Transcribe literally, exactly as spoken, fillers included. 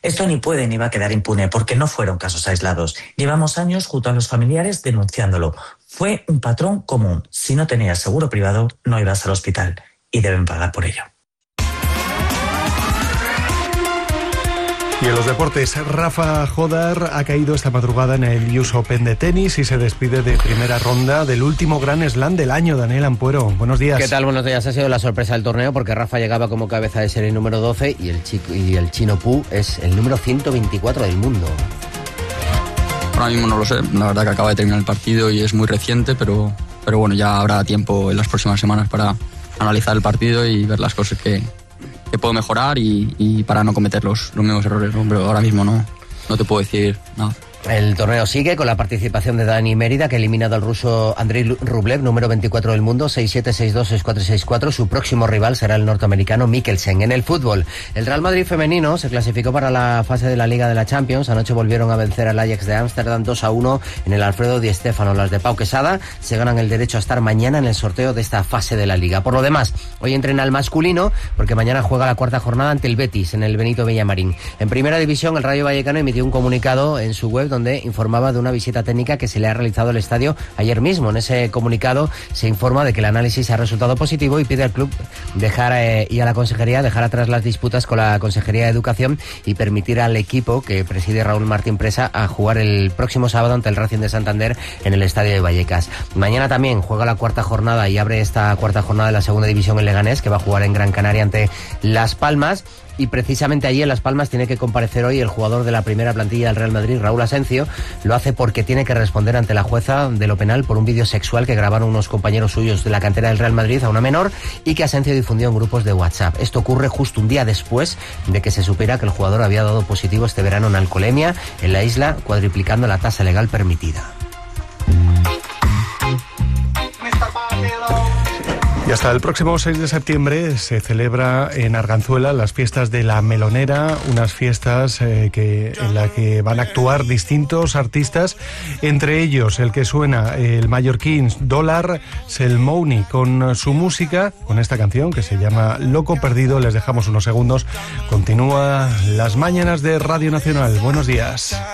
Esto ni puede ni va a quedar impune porque no fueron casos aislados. Llevamos años junto a los familiares denunciándolo. Fue un patrón común. Si no tenías seguro privado, no ibas al hospital y deben pagar por ello. Y en los deportes, Rafa Jodar ha caído esta madrugada en el U S Open de tenis y se despide de primera ronda del último Grand Slam del año. Daniel Ampuero, buenos días. ¿Qué tal? Buenos días. Ha sido la sorpresa del torneo porque Rafa llegaba como cabeza de serie número doce y el, chico, y el chino Pu es el número ciento veinticuatro del mundo. Ahora mismo no lo sé, la verdad que acaba de terminar el partido y es muy reciente, pero, pero bueno, ya habrá tiempo en las próximas semanas para analizar el partido y ver las cosas que... que puedo mejorar y, y para no cometer los, los mismos errores, ¿no? Pero ahora mismo no, no te puedo decir nada. El torneo sigue con la participación de Dani Mérida, que ha eliminado al ruso Andrei Rublev, número veinticuatro del mundo, seis siete, seis dos, seis cuatro, seis cuatro. Su próximo rival será el norteamericano Mikkelsen. En el fútbol, el Real Madrid femenino se clasificó para la fase de la Liga de la Champions. Anoche volvieron a vencer al Ajax de Ámsterdam dos a uno en el Alfredo Di Stéfano. Las de Pau Quesada se ganan el derecho a estar mañana en el sorteo de esta fase de la Liga. Por lo demás, hoy entrena el masculino porque mañana juega la cuarta jornada ante el Betis en el Benito Villamarín. En primera división, el Rayo Vallecano emitió un comunicado en su web donde informaba de una visita técnica que se le ha realizado al estadio ayer mismo. En ese comunicado se informa de que el análisis ha resultado positivo y pide al club dejar eh, y a la consejería dejar atrás las disputas con la Consejería de Educación y permitir al equipo que preside Raúl Martín Presa a jugar el próximo sábado ante el Racing de Santander en el estadio de Vallecas. Mañana también juega la cuarta jornada y abre esta cuarta jornada de la segunda división el Leganés, que va a jugar en Gran Canaria ante Las Palmas. Y precisamente allí en Las Palmas tiene que comparecer hoy el jugador de la primera plantilla del Real Madrid, Raúl Asencio. Lo hace porque tiene que responder ante la jueza de lo penal por un vídeo sexual que grabaron unos compañeros suyos de la cantera del Real Madrid a una menor y que Asencio difundió en grupos de WhatsApp. Esto ocurre justo un día después de que se supiera que el jugador había dado positivo este verano en alcoholemia en la isla, cuadriplicando la tasa legal permitida. Y hasta el próximo seis de septiembre se celebra en Arganzuela las fiestas de la Melonera, unas fiestas eh, que, en las que van a actuar distintos artistas, entre ellos el que suena, el mallorquín Dólar Selmouni, con su música, con esta canción que se llama Loco Perdido. Les dejamos unos segundos. Continúa Las Mañanas de Radio Nacional. Buenos días.